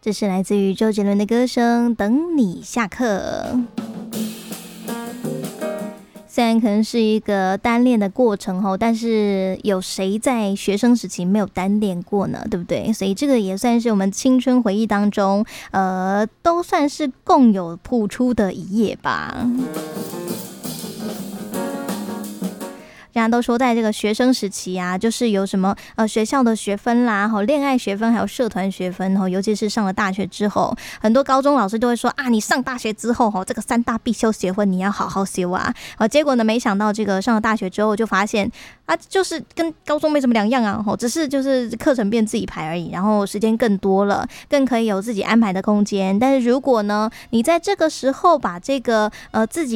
这是来自于周杰伦的歌声《等你下课》。虽然可能是一个单恋的过程后，但是有谁在学生时期没有单恋过呢？对不对？所以这个也算是我们青春回忆当中，都算是共有谱出的一页吧。人家都说，在这个学生时期啊，就是有什么学校的学分啦，恋爱学分，还有社团学分，尤其是上了大学之后，很多高中老师都会说啊，你上大学之后这个3大必修学分你要好好修啊。结果呢，没想到这个上了大学之后，就发现啊，就是跟高中没什么两样啊，只是就是课程变自己排而已，然后时间更多了，更可以有自己安排的空间。但是如果呢，你在这个时候把这个自己